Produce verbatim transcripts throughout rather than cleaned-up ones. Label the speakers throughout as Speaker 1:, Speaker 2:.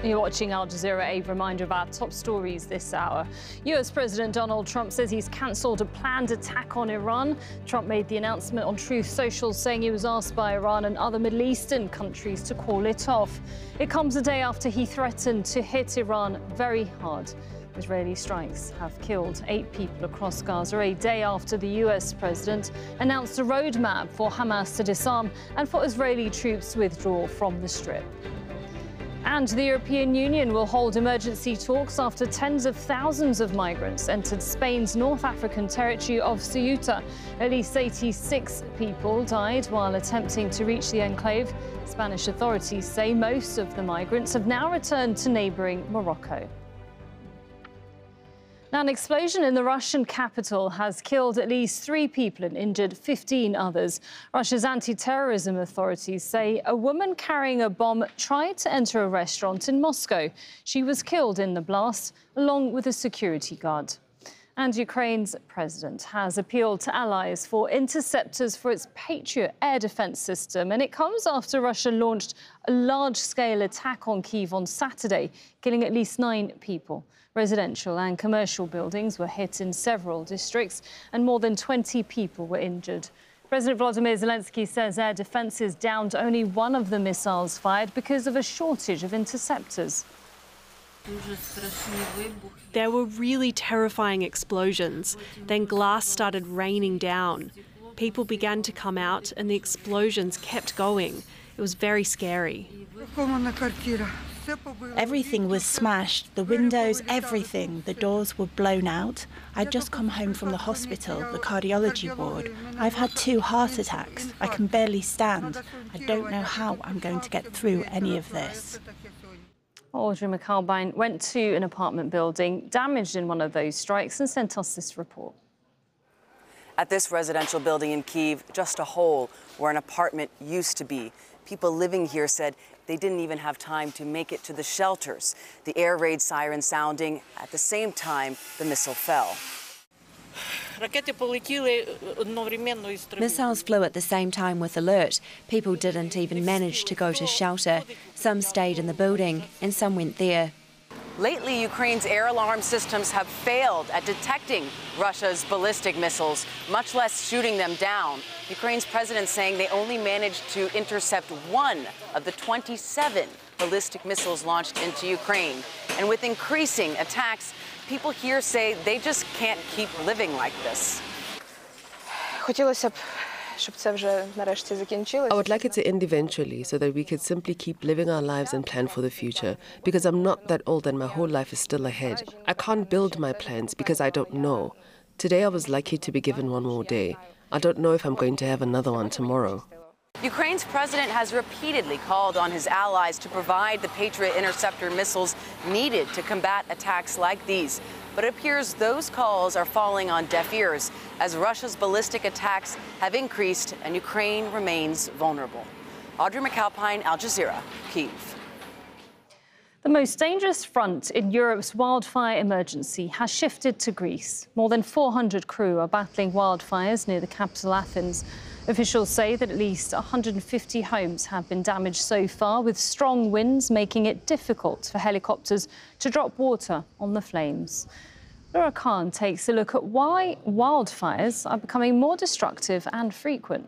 Speaker 1: You're watching Al Jazeera. A reminder of our top stories this hour. U S President Donald Trump says he's cancelled a planned attack on Iran. Trump made the announcement on Truth Social, saying he was asked by Iran and other Middle Eastern countries to call it off. It comes a day after he threatened to hit Iran very hard. Israeli strikes have killed eight people across Gaza, a day after the U S president announced a roadmap for Hamas to disarm and for Israeli troops to withdraw from the Strip. And the European Union will hold emergency talks after tens of thousands of migrants entered Spain's North African territory of Ceuta. At least eighty-six people died while attempting to reach the enclave. Spanish authorities say most of the migrants have now returned to neighbouring Morocco. Now, an explosion in the Russian capital has killed at least three people and injured fifteen others. Russia's anti-terrorism authorities say a woman carrying a bomb tried to enter a restaurant in Moscow. She was killed in the blast, along with a security guard. And Ukraine's president has appealed to allies for interceptors for its Patriot air defence system. And it comes after Russia launched a large-scale attack on Kyiv on Saturday, killing at least nine people. Residential and commercial buildings were hit in several districts, and more than twenty people were injured. President Volodymyr Zelensky says air defences downed only one of the missiles fired because of a shortage of interceptors.
Speaker 2: There were really terrifying explosions. Then glass started raining down. People began to come out and the explosions kept going. It was very scary.
Speaker 3: Everything was smashed, the windows, everything. The doors were blown out. I'd just come home from the hospital, the cardiology ward. I've had two heart attacks. I can barely stand. I don't know how I'm going to get through any of this.
Speaker 1: Audrey McAlpine went to an apartment building damaged in one of those strikes and sent us this report.
Speaker 4: At this residential building in Kyiv, just a hole where an apartment used to be. People living here said they didn't even have time to make it to the shelters. The air raid siren sounding. At the same time, the missile fell.
Speaker 5: Missiles flew at the same time with alert. People didn't even manage to go to shelter. Some stayed in the building and some went there.
Speaker 4: Lately, Ukraine's air alarm systems have failed at detecting Russia's ballistic missiles, much less shooting them down. Ukraine's president saying they only managed to intercept one of the twenty-seven ballistic missiles launched into Ukraine. And with increasing attacks, people here say they just can't keep living like this.
Speaker 6: I would like it to end eventually so that we could simply keep living our lives and plan for the future, because I'm not that old and my whole life is still ahead. I can't build my plans because I don't know. Today I was lucky to be given one more day. I don't know if I'm going to have another one tomorrow.
Speaker 4: Ukraine's president has repeatedly called on his allies to provide the Patriot interceptor missiles needed to combat attacks like these. But it appears those calls are falling on deaf ears as Russia's ballistic attacks have increased and Ukraine remains vulnerable. Audrey McAlpine, Al Jazeera, Kyiv.
Speaker 1: The most dangerous front in Europe's wildfire emergency has shifted to Greece. More than four hundred crew are battling wildfires near the capital, Athens. Officials say that at least one hundred fifty homes have been damaged so far, with strong winds making it difficult for helicopters to drop water on the flames. Laura Khan takes a look at why wildfires are becoming more destructive and frequent.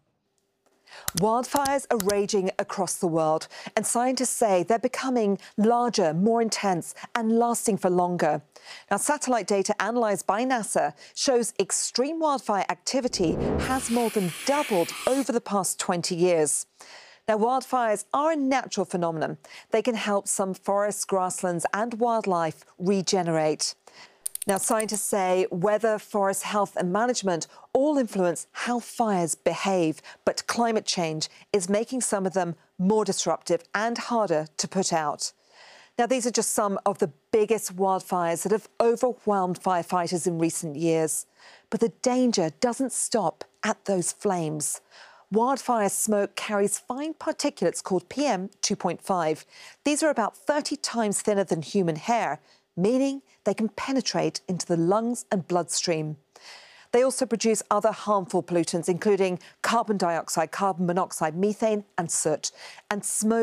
Speaker 7: Wildfires are raging across the world, and scientists say they're becoming larger, more intense and lasting for longer. Now, satellite data analysed by NASA shows extreme wildfire activity has more than doubled over the past twenty years. Now, wildfires are a natural phenomenon. They can help some forests, grasslands and wildlife regenerate. Now, scientists say weather, forest health and management all influence how fires behave, but climate change is making some of them more disruptive and harder to put out. Now, these are just some of the biggest wildfires that have overwhelmed firefighters in recent years. But the danger doesn't stop at those flames. Wildfire smoke carries fine particulates called P M two point five. These are about thirty times thinner than human hair, meaning they can penetrate into the lungs and bloodstream. They also produce other harmful pollutants, including carbon dioxide, carbon monoxide, methane and soot. And smoke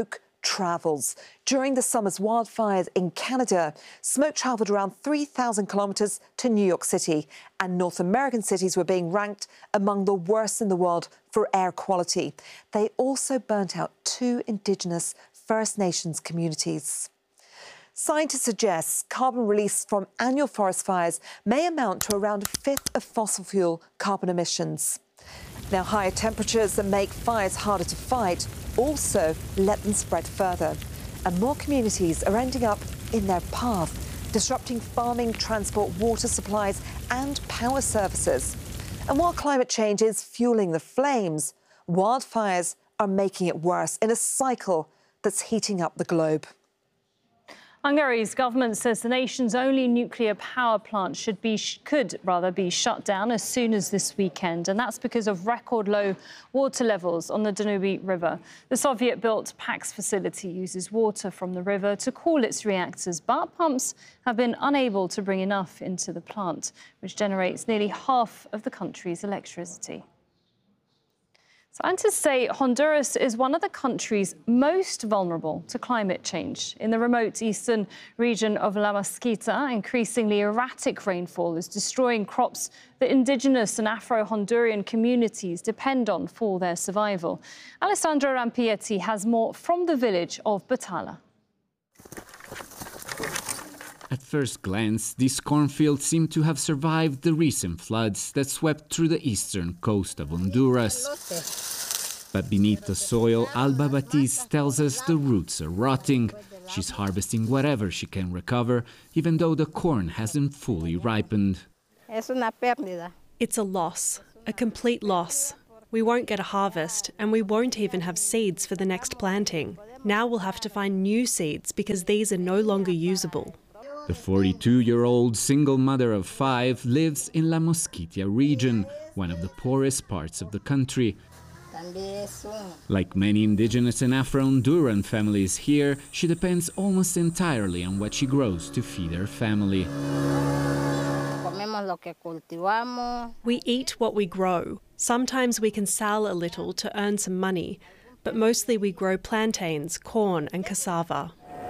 Speaker 7: travels. During the summer's wildfires in Canada, smoke travelled around three thousand kilometres to New York City, and North American cities were being ranked among the worst in the world for air quality. They also burnt out two Indigenous First Nations communities. Scientists suggest carbon release from annual forest fires may amount to around a fifth of fossil fuel carbon emissions. Now, higher temperatures that make fires harder to fight also let them spread further. And more communities are ending up in their path, disrupting farming, transport, water supplies and power services. And while climate change is fueling the flames, wildfires are making it worse in a cycle that's heating up the globe.
Speaker 1: Hungary's government says the nation's only nuclear power plant should be, could rather be shut down as soon as this weekend, and that's because of record low water levels on the Danube River. The Soviet-built PAX facility uses water from the river to cool its reactors, but pumps have been unable to bring enough into the plant, which generates nearly half of the country's electricity. Scientists say Honduras is one of the countries most vulnerable to climate change. In the remote eastern region of La Mosquita, increasingly erratic rainfall is destroying crops that indigenous and Afro-Honduran communities depend on for their survival. Alessandra Rampietti has more from the village of Batala.
Speaker 8: At first glance, these cornfields seem to have survived the recent floods that swept through the eastern coast of Honduras. But beneath the soil, Alba Batiz tells us the roots are rotting. She's harvesting whatever she can recover, even though the corn hasn't fully ripened.
Speaker 2: It's a loss, a complete loss. We won't get a harvest, and we won't even have seeds for the next planting. Now we'll have to find new seeds because these are no longer usable.
Speaker 8: The forty-two-year-old single mother of five lives in La Mosquitia region, one of the poorest parts of the country. Like many indigenous and Afro-Honduran families here, she depends almost entirely on what she grows to feed her family.
Speaker 2: We eat what we grow. Sometimes we can sell a little to earn some money, but mostly we grow plantains, corn and cassava.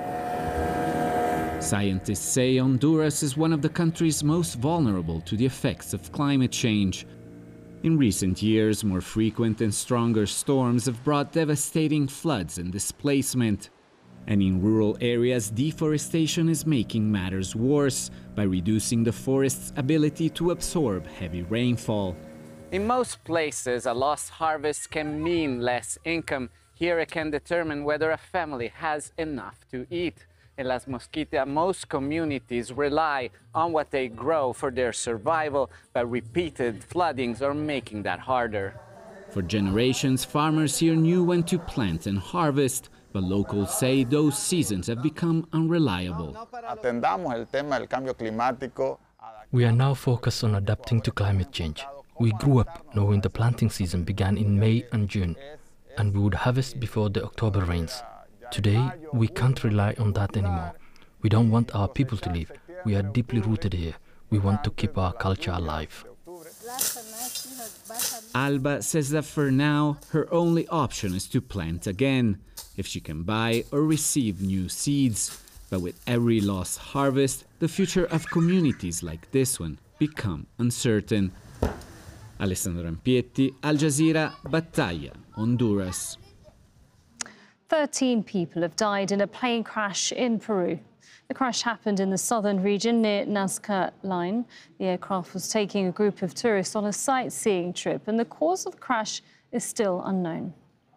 Speaker 8: Scientists say Honduras is one of the countries most vulnerable to the effects of climate change. In recent years, more frequent and stronger storms have brought devastating floods and displacement. And in rural areas, deforestation is making matters worse by reducing the forest's ability to absorb heavy rainfall. In most places, a lost harvest can mean less income. Here it can determine whether a family has enough to eat. In Las Mosquitia, most communities rely on what they grow for their survival, but repeated floodings are making that harder. For generations, farmers here knew when to plant and harvest, but locals say those seasons have become unreliable.
Speaker 9: We are now focused on adapting to climate change. We grew up knowing the planting season began in May and June, and we would harvest before the October rains. Today, we can't rely on that anymore. We don't want our people to leave. We are deeply rooted here. We want to keep our culture alive.
Speaker 8: Alba says that for now, her only option is to plant again, if she can buy or receive new seeds. But with every lost harvest, the future of communities like this one become uncertain. Alessandra Rampietti, Al Jazeera, Batalla, Honduras.
Speaker 1: thirteen people have died in a plane crash in Peru. The crash happened in the southern region near Nazca Line. The aircraft was taking a group of tourists on a sightseeing trip, and the cause of the crash is still unknown.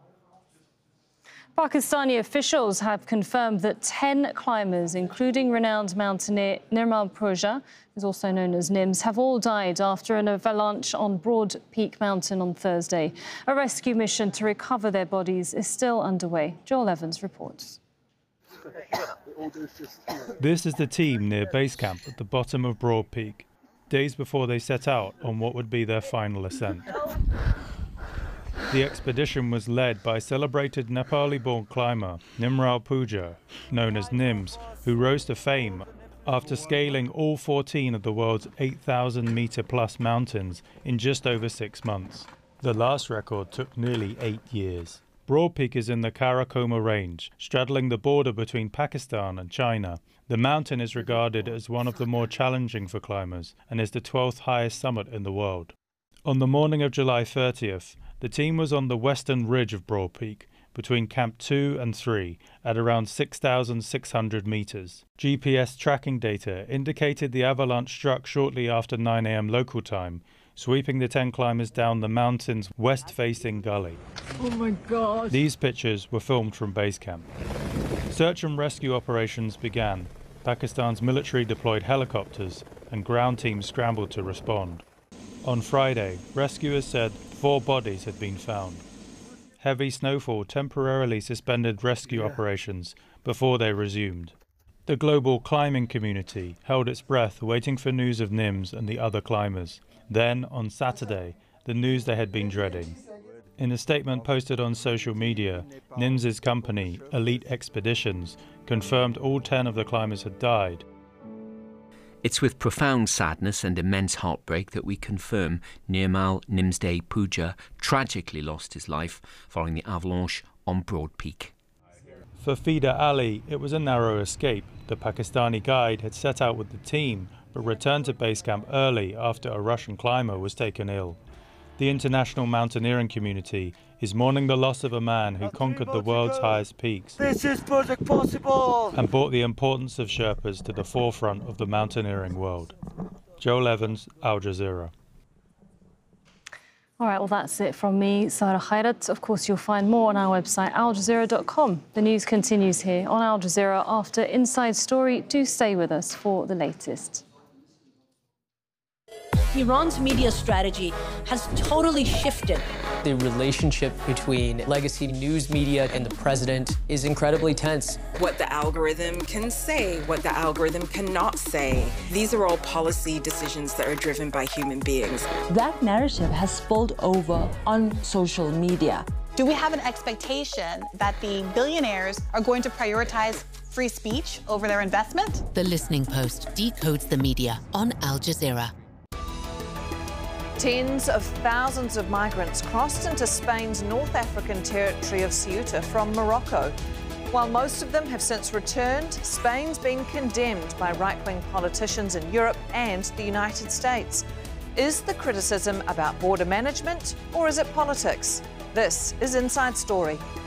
Speaker 1: Pakistani officials have confirmed that ten climbers, including renowned mountaineer Nirmal Purja, who's also known as Nims, have all died after an avalanche on Broad Peak Mountain on Thursday. A rescue mission to recover their bodies is still underway. Joel Evans reports.
Speaker 10: This is the team near base camp at the bottom of Broad Peak, days before they set out on what would be their final ascent. The expedition was led by celebrated Nepali-born climber Nirmal Purja, known as Nims, who rose to fame after scaling all fourteen of the world's eight thousand metre plus mountains in just over six months. The last record took nearly eight years. Broad Peak is in the Karakoram Range, straddling the border between Pakistan and China. The mountain is regarded as one of the more challenging for climbers and is the twelfth highest summit in the world. On the morning of July thirtieth, the team was on the western ridge of Broad Peak, between Camp two and three, at around six thousand six hundred metres. G P S tracking data indicated the avalanche struck shortly after nine a m local time, sweeping the ten climbers down the mountain's west-facing gully.
Speaker 11: Oh my God!
Speaker 10: These pictures were filmed from base camp. Search and rescue operations began. Pakistan's military deployed helicopters and ground teams scrambled to respond. On Friday, rescuers said four bodies had been found. Heavy snowfall temporarily suspended rescue operations before they resumed. The global climbing community held its breath waiting for news of Nims and the other climbers. Then, on Saturday, the news they had been dreading. In a statement posted on social media, Nims's company, Elite Expeditions, confirmed all ten of the climbers had died.
Speaker 12: It's with profound sadness and immense heartbreak that we confirm Nirmal Nimsdei Pooja tragically lost his life following the avalanche on Broad Peak.
Speaker 10: For Fida Ali, it was a narrow escape. The Pakistani guide had set out with the team, but returned to base camp early after a Russian climber was taken ill. The international mountaineering community is mourning the loss of a man who conquered the world's highest peaks.
Speaker 11: This is Project Possible!
Speaker 10: And brought the importance of Sherpas to the forefront of the mountaineering world. Joel Evans, Al Jazeera.
Speaker 1: All right, well, that's it from me, Sarah Khairat. Of course, you'll find more on our website, al jazeera dot com. The news continues here on Al Jazeera after Inside Story. Do stay with us for the latest.
Speaker 13: Iran's media strategy has totally shifted.
Speaker 14: The relationship between legacy news media and the president is incredibly tense.
Speaker 15: What the algorithm can say, what the algorithm cannot say. These are all policy decisions that are driven by human beings.
Speaker 16: That narrative has spilled over on social media.
Speaker 17: Do we have an expectation that the billionaires are going to prioritize free speech over their investment?
Speaker 18: The Listening Post decodes the media on Al Jazeera.
Speaker 19: Tens of thousands of migrants crossed into Spain's North African territory of Ceuta from Morocco. While most of them have since returned, Spain's been condemned by right-wing politicians in Europe and the United States. Is the criticism about border management or is it politics? This is Inside Story.